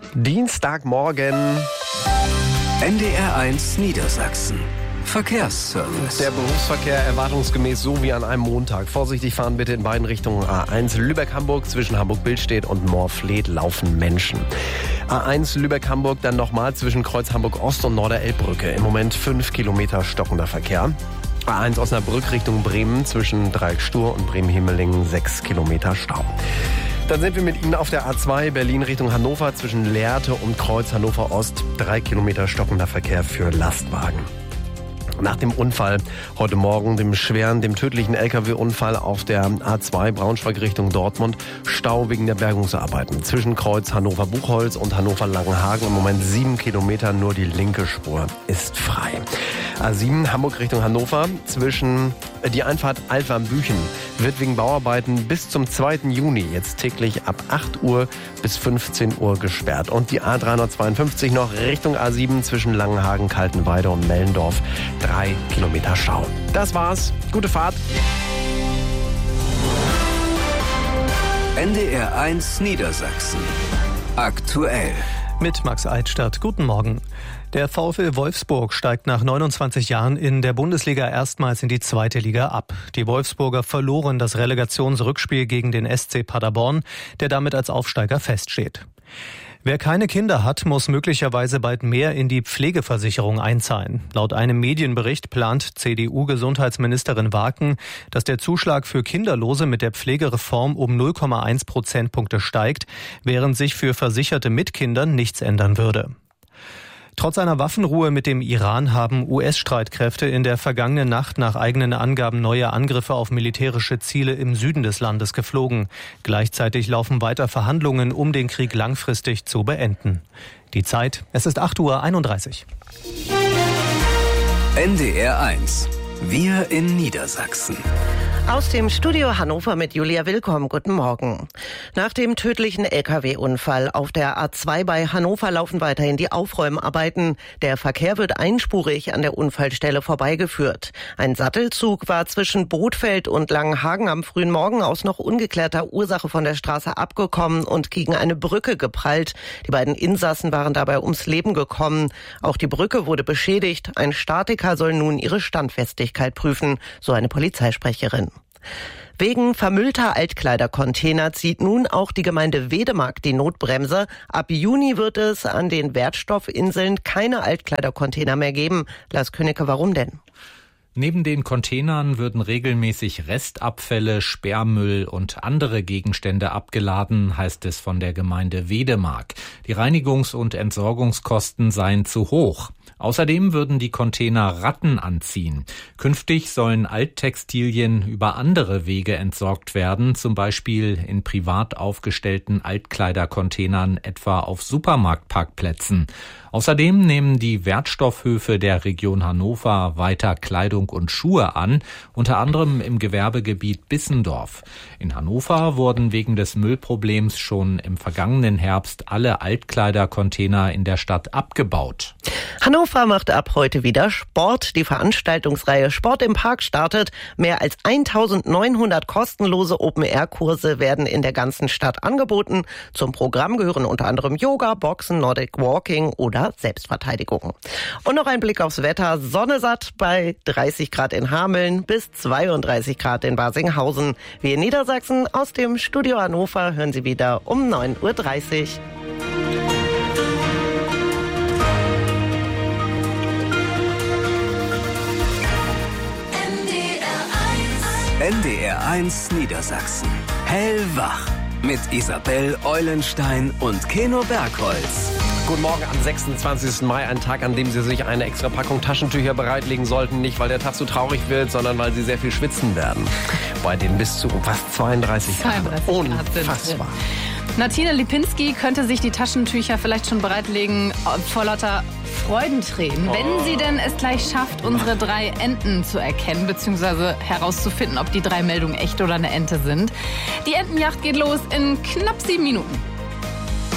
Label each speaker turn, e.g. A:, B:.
A: Dienstagmorgen.
B: NDR1 Niedersachsen. Verkehrsservice.
A: Der Berufsverkehr erwartungsgemäß so wie an einem Montag. Vorsichtig fahren bitte in beiden Richtungen. A1 Lübeck-Hamburg, zwischen Hamburg-Billstedt und Moorfleet laufen Menschen. A1 Lübeck-Hamburg, dann nochmal zwischen Kreuz Hamburg-Ost und Norder-Elbbrücke. Im Moment 5 Kilometer stockender Verkehr. A1 Osnabrück Richtung Bremen, zwischen Dreieck-Stur und Bremen-Himmelingen 6 Kilometer Stau. Dann sind wir mit Ihnen auf der A2 Berlin Richtung Hannover, zwischen Lehrte und Kreuz Hannover-Ost 3 Kilometer stockender Verkehr für Lastwagen. Nach dem Unfall heute Morgen, dem tödlichen LKW-Unfall auf der A2 Braunschweig Richtung Dortmund, Stau wegen der Bergungsarbeiten. Zwischen Kreuz Hannover-Buchholz und Hannover-Langenhagen im Moment 7 Kilometer, nur die linke Spur ist frei. A7 Hamburg Richtung Hannover, zwischen die Einfahrt Altwarmbüchen wird wegen Bauarbeiten bis zum 2. Juni jetzt täglich ab 8 Uhr bis 15 Uhr gesperrt. Und die A352 noch Richtung A7 zwischen Langenhagen, Kaltenweide und Mellendorf. 3 Kilometer Stau. Das war's. Gute Fahrt.
B: NDR1 Niedersachsen. Aktuell.
C: Mit Max Eidstadt. Guten Morgen. Der VfL Wolfsburg steigt nach 29 Jahren in der Bundesliga erstmals in die 2. Liga ab. Die Wolfsburger verloren das Relegationsrückspiel gegen den SC Paderborn, der damit als Aufsteiger feststeht. Wer keine Kinder hat, muss möglicherweise bald mehr in die Pflegeversicherung einzahlen. Laut einem Medienbericht plant CDU-Gesundheitsministerin Waken, dass der Zuschlag für Kinderlose mit der Pflegereform um 0,1 Prozentpunkte steigt, während sich für Versicherte mit Kindern nichts ändern würde. Trotz einer Waffenruhe mit dem Iran haben US-Streitkräfte in der vergangenen Nacht nach eigenen Angaben neue Angriffe auf militärische Ziele im Süden des Landes geflogen. Gleichzeitig laufen weiter Verhandlungen, um den Krieg langfristig zu beenden. Die Zeit, es ist 8:31 Uhr.
B: NDR1. Wir in Niedersachsen.
D: Aus dem Studio Hannover mit Julia Willkomm. Guten Morgen. Nach dem tödlichen LKW-Unfall auf der A2 bei Hannover laufen weiterhin die Aufräumarbeiten. Der Verkehr wird einspurig an der Unfallstelle vorbeigeführt. Ein Sattelzug war zwischen Bothfeld und Langenhagen am frühen Morgen aus noch ungeklärter Ursache von der Straße abgekommen und gegen eine Brücke geprallt. Die beiden Insassen waren dabei ums Leben gekommen. Auch die Brücke wurde beschädigt. Ein Statiker soll nun ihre Standfestigkeit prüfen, so eine Polizeisprecherin. Wegen vermüllter Altkleidercontainer zieht nun auch die Gemeinde Wedemark die Notbremse. Ab Juni wird es an den Wertstoffinseln keine Altkleidercontainer mehr geben. Lars Königke, warum denn?
E: Neben den Containern würden regelmäßig Restabfälle, Sperrmüll und andere Gegenstände abgeladen, heißt es von der Gemeinde Wedemark. Die Reinigungs- und Entsorgungskosten seien zu hoch. Außerdem würden die Container Ratten anziehen. Künftig sollen Alttextilien über andere Wege entsorgt werden, zum Beispiel in privat aufgestellten Altkleidercontainern, etwa auf Supermarktparkplätzen. Außerdem nehmen die Wertstoffhöfe der Region Hannover weiter Kleidung und Schuhe an, unter anderem im Gewerbegebiet Bissendorf. In Hannover wurden wegen des Müllproblems schon im vergangenen Herbst alle Altkleidercontainer in der Stadt abgebaut.
D: Hannover macht ab heute wieder Sport. Die Veranstaltungsreihe Sport im Park startet. Mehr als 1900 kostenlose Open-Air-Kurse werden in der ganzen Stadt angeboten. Zum Programm gehören unter anderem Yoga, Boxen, Nordic Walking oder Selbstverteidigung. Und noch ein Blick aufs Wetter. Sonne satt bei 30 Grad in Hameln bis 32 Grad in Barsinghausen. Wir in Niedersachsen aus dem Studio Hannover hören Sie wieder um 9:30 Uhr.
B: NDR1 Niedersachsen. Hellwach. Mit Isabel Eulenstein und Keno Bergholz.
A: Guten Morgen am 26. Mai, ein Tag, an dem Sie sich eine extra Packung Taschentücher bereitlegen sollten. Nicht, weil der Tag so traurig wird, sondern weil Sie sehr viel schwitzen werden. Bei den bis zu fast 32 Grad. Unfassbar.
F: Martina Lipinski könnte sich die Taschentücher vielleicht schon bereitlegen vor lauter Freudentränen. Wenn sie denn es gleich schafft, unsere 3 Enten zu erkennen, beziehungsweise herauszufinden, ob die 3 Meldungen echt oder eine Ente sind. Die Entenjacht geht los in knapp 7 Minuten.